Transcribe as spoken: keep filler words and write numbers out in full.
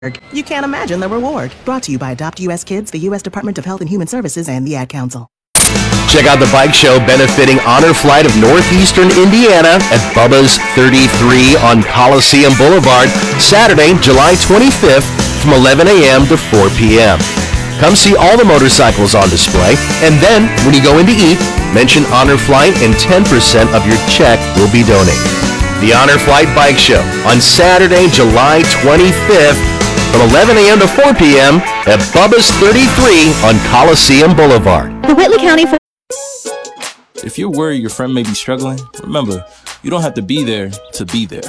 You can't imagine the reward. Brought to you by Adopt U S Kids, the U S Department of Health and Human Services, and the Ad Council. Check out the bike show benefiting Honor Flight of Northeastern Indiana at Bubba's thirty-three on Coliseum Boulevard, Saturday, July twenty-fifth from eleven a.m. to four p.m. Come see all the motorcycles on display, and then, when you go in to eat, mention Honor Flight and ten percent of your check will be donated. The Honor Flight Bike Show on Saturday, July twenty-fifth from eleven a.m. to four p.m. at Bubba's thirty-three on Coliseum Boulevard. The Whitley County... For- if you're worried your friend may be struggling, remember, you don't have to be there to be there.